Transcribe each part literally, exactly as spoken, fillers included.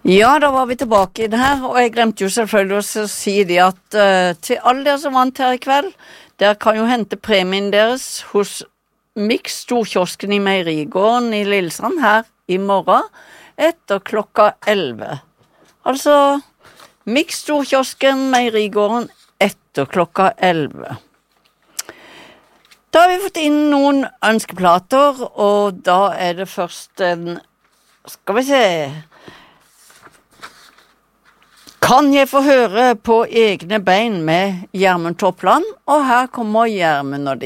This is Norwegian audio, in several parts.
Ja, da var vi tilbake i det her, og jeg glemte jo selvfølgelig å si det at uh, til alle dere som vant her i kveld, dere kan jo hente premien deres hos Mix Storkiosken i Meierigården i Lillesand her i morgen etter klokka elleve. Altså, Mix Storkiosken, Meierigården etter klokka elleve. Da har vi fått inn noen ønskeplater, og da er det først en, skal vi se... Kan jeg få høre på egne bein med Gjermund Toppland, og her kommer Gjermund og de.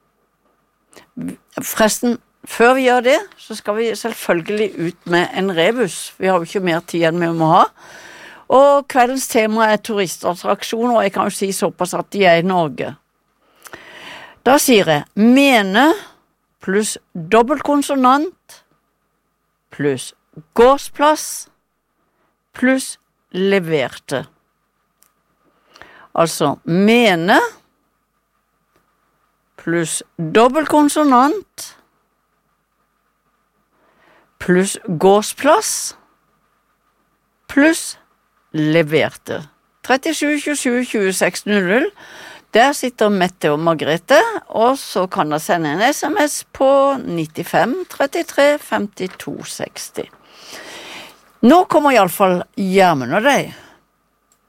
Forresten, før vi gjør det, så skal vi selvfølgelig ut med en rebus. Vi har jo ikke mer tid enn vi må ha. Og kveldens tema er turistattraksjon, og jeg kan jo si såpass at de er i Norge. Da sier jeg mene pluss dobbeltkonsonant pluss gårdsplass pluss leverte. Altså mene pluss dobbeltkonsonant pluss gårdsplass pluss leverte. trettisju tjuesju tjueseks null null. Der sitter Mette og Margrethe, og så kan dere sende en sms på nittifem trettitre femtito seksti. Nå kommer i alle fall Gjermund og deg.